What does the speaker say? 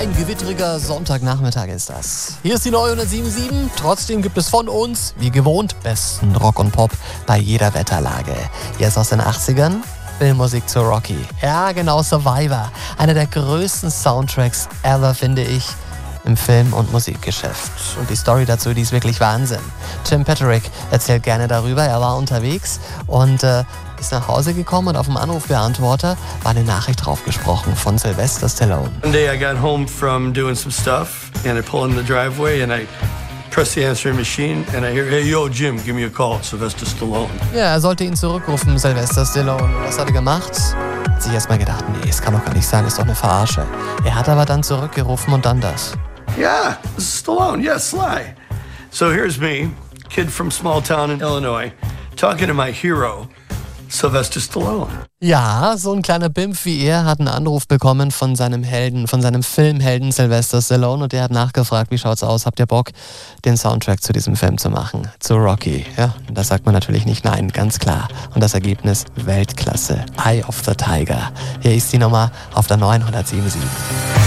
Ein gewittriger Sonntagnachmittag ist das. Hier ist die neue 107.7. Trotzdem gibt es von uns, wie gewohnt, besten Rock und Pop bei jeder Wetterlage. Hier ist aus den 80ern Filmmusik zu Rocky. Ja, genau, Survivor. Einer der größten Soundtracks ever, finde ich, im Film- und Musikgeschäft. Und die Story dazu, die ist wirklich Wahnsinn. Tim Patrick erzählt gerne darüber. Er war unterwegs und ist nach Hause gekommen und auf dem Anrufbeantworter war eine Nachricht draufgesprochen von Sylvester Stallone. One day I got home from doing some stuff and I pull in the driveway and I press the answering machine and I hear, "Hey, yo, Jim, give me a call, Sylvester Stallone." Ja, er sollte ihn zurückrufen, Sylvester Stallone. Und was hat er gemacht? Hat sich erstmal gedacht, nee, es kann doch gar nicht sein, ist doch eine Verarsche. Er hat aber dann zurückgerufen und dann das. Yeah, this is Stallone. Yeah, Sly. So here's me, kid from small town in Illinois, talking to my hero, Sylvester Stallone. Ja, so ein kleiner Bimf wie er hat einen Anruf bekommen von seinem Helden, von seinem Filmhelden Sylvester Stallone und der hat nachgefragt, wie schaut's aus, habt ihr Bock, den Soundtrack zu diesem Film zu machen, zu Rocky? Ja, da sagt man natürlich nicht nein, ganz klar. Und das Ergebnis Weltklasse, Eye of the Tiger. Hier ist die Nummer auf der 907.7.